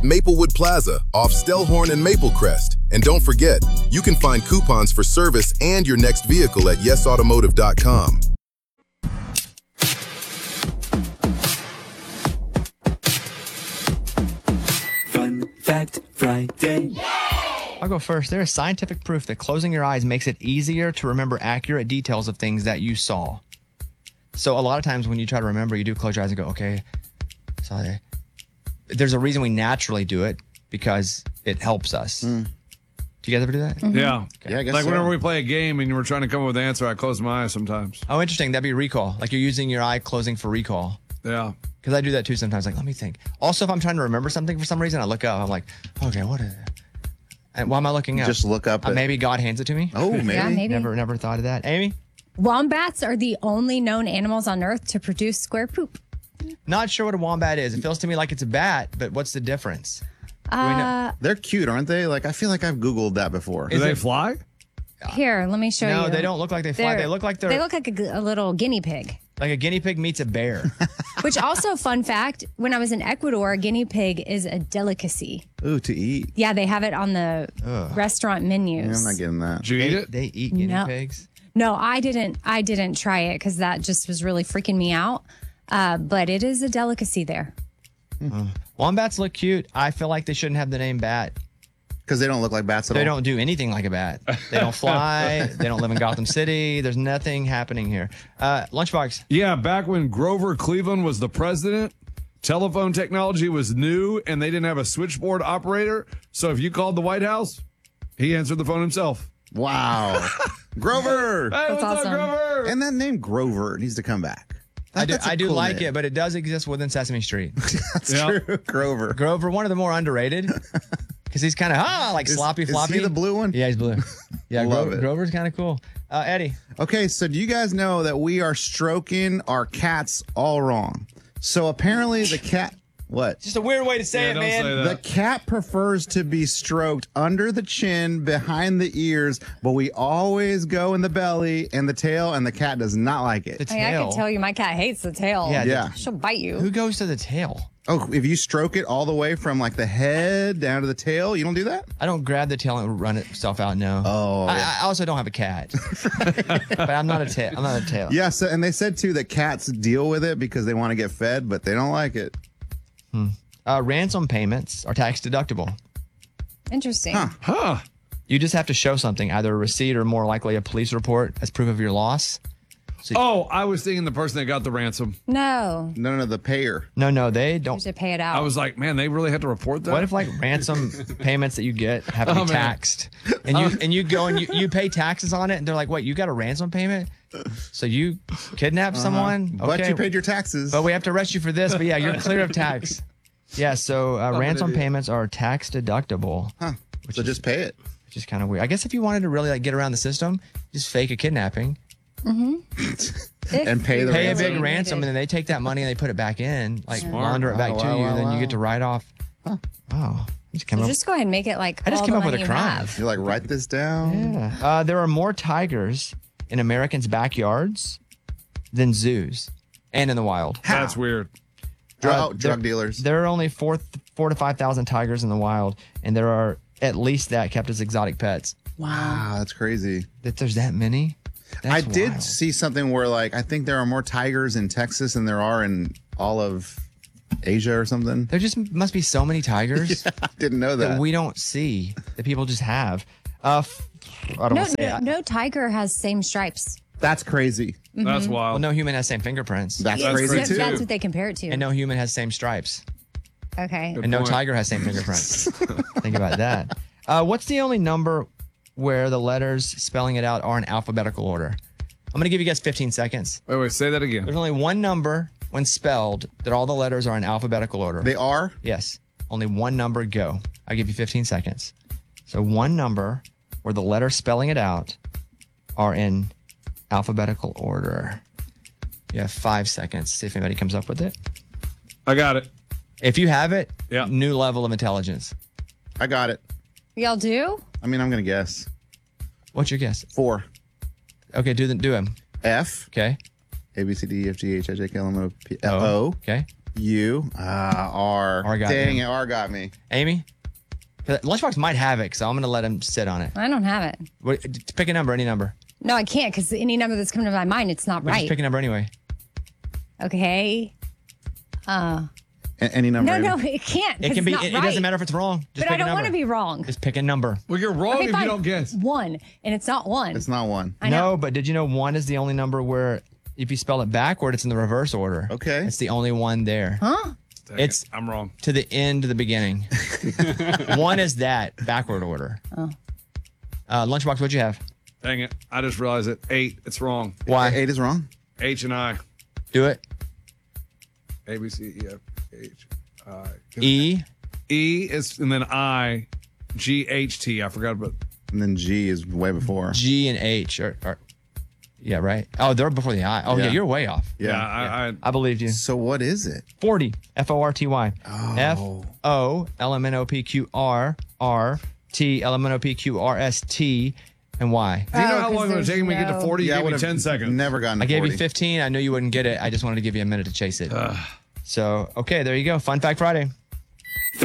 Maplewood Plaza, off Stellhorn and Maplecrest. And don't forget, you can find coupons for service and your next vehicle at yesautomotive.com. Fun Fact Friday. I'll go first. There is scientific proof that closing your eyes makes it easier to remember accurate details of things that you saw. So a lot of times when you try to remember, you do close your eyes and go, okay, saw that. There's a reason we naturally do it because it helps us. Do you guys ever do that? Mm-hmm. Yeah. Yeah, I guess like so. whenever we play a game and we're trying to come up with an answer, I close my eyes sometimes. Oh, interesting. That'd be recall. Like you're using your eye closing for recall. Yeah. Because I do that too sometimes. Like, let me think. Also, if I'm trying to remember something for some reason, I look up. I'm like, okay, what is it? And why am I looking up? Just look up. Maybe God hands it to me. Oh, maybe. Yeah, maybe. Never thought of that. Amy? Wombats are the only known animals on Earth to produce square poop. Not sure what a wombat is. It feels to me like it's a bat, but what's the difference? They're cute, aren't they? Like, I feel like I've Googled that before. Do they fly? Here, let me show you. No, they don't look like they fly. They look like They look like a little guinea pig. like a guinea pig meets a bear. Which also, fun fact, when I was in Ecuador, a guinea pig is a delicacy. Ooh, to eat. Yeah, they have it on the restaurant menus. Yeah, I'm not getting that. Did you eat it? They eat guinea No. pigs. No, I didn't try it because that just was really freaking me out. But it is a delicacy there. Wombats look cute. I feel like they shouldn't have the name bat. Because they don't look like bats at They all. don't do anything like a bat. They don't fly. They don't live in Gotham City. There's nothing happening here. Lunchbox. Yeah, back when Grover Cleveland was the president, telephone technology was new and they didn't have a switchboard operator. So if you called the White House, he answered the phone himself. Wow. Grover. Hey, what's up, awesome. Grover? And that name Grover needs to come back. That's a I do cool like name. it, but it does exist within Sesame Street. That's Yeah. true. Grover. Grover, one of the more underrated. Because he's kind of like sloppy floppy. Is he the blue one? Yeah, he's blue. Yeah, Love it. Grover's kind of cool. Eddie. Okay, so do you guys know that we are stroking our cats all wrong? So apparently the cat... What? Just a weird way to say it, don't man. say that. The cat prefers to be stroked under the chin, behind the ears, but we always go in the belly and the tail, and the cat does not like it. The I mean, I tail. can tell you my cat hates the tail. Yeah, Yeah. She'll bite you. Who goes to the tail? Oh, if you stroke it all the way from like the head down to the tail, you don't do that? I don't grab the tail and run itself out. No. Oh. I also don't have a cat. But I'm not a tail. I'm not a tail. Yeah, so, and they said too that cats deal with it because they want to get fed, but they don't like it. Ransom payments are tax deductible. Interesting. Huh. You just have to show something, either a receipt or more likely a police report as proof of your loss. Oh, I was thinking the person that got the ransom. No, No, the payer. No, they you don't. should pay it out. I was like, man, they really had to report that? What if like ransom payments that you get have to be Oh, man. taxed, and you go and you pay taxes on it, and they're like, "What? You got a ransom payment? So you kidnapped someone? But you paid your taxes. But we have to arrest you for this. But yeah, you're clear of tax. Yeah. So ransom idiot. payments are tax deductible, So just pay it. which is kind of weird. I guess if you wanted to really like get around the system, just fake a kidnapping, And pay the pay a ransom. big ransom, and then they take that money and they put it back in, like launder it back to Wow, you, wow, and then you wow. get to write off. Wow. Just came So up. just go ahead and make it like I just all came the up with money a you crime. have. You're like, write this down. Yeah. There are more tigers in Americans' backyards than zoos and in the wild. That's weird. Drug there- dealers. There are only 4 to 5,000 tigers in the wild, and there are at least that kept as exotic pets. Wow, that's crazy. That there's that many? That's I did wild. see something where, like, I think there are more tigers in Texas than there are in all of Asia or something. There just must be so many tigers I didn't know that that. we don't see, that people just have. I don't No, want to say it. no tiger has same stripes. That's crazy. That's Well, wild. no human has same fingerprints. That's That's crazy crazy, too. That's what they compare it to. And no human has same stripes. Okay. And no point. tiger has same fingerprints. Think about that. What's the only number where the letters spelling it out are in alphabetical order? I'm going to give you guys 15 seconds. Wait, say that again. There's only one number when spelled that all the letters are in alphabetical order. They are? Yes. Only one number, go. I'll give you 15 seconds. So one number where the letters spelling it out are in alphabetical order. You have 5 seconds. See if anybody comes up with it. I got it. If you have it, Yeah. new level of intelligence. I got it. Y'all do? I mean, I'm going to guess. What's your guess? 4. Okay, do him. F, Okay. A, B, C, D, E, F, G, H, I, J, K, L, M, N, O, P, L, O, Okay. U. R. R got Dang you. it, R got me. Amy? Lunchbox might have it, so I'm going to let him sit on it. I don't have it. Pick a number, any number. No, I can't because any number that's coming to my mind, it's not But right. Just pick a number anyway. Okay. Any number. No, it can't. It can be. It's not It right. doesn't matter if it's wrong. Just But pick I don't a number. want to be wrong. Just pick a number. Well, you're wrong Okay, if fine. you don't guess. 1, and it's not 1. It's not 1. I know. No, but did you know 1 is the only number where if you spell it backward, it's in the reverse order. Okay. It's the only one there. Huh? Dang It's- it, I'm wrong. To the end of the beginning. 1 is that backward order. Oh. Lunchbox, what'd you have? Dang it. I just realized it. 8. It's wrong. Why? 8 is wrong. H and I. Do it. A, B, C, E, F, H, I. E. E is, and then I, G, H, T. I forgot about. And then G is way before. G and H are yeah, right? Oh, they're before the I. Oh, yeah, Yeah. you're way off. Yeah. I believed you. So what is it? 40. Forty. Oh. FOLMNOPQRRT LMNOPQRST and Y. Do you know Oh, how 'cause long it would there's take me to get to no- 40? Yeah, I Give me would 10 seconds. Never gotten to I gave 40. you 15. I knew you wouldn't get it. I just wanted to give you a minute to chase it. So, okay, there you go. Fun Fact Friday.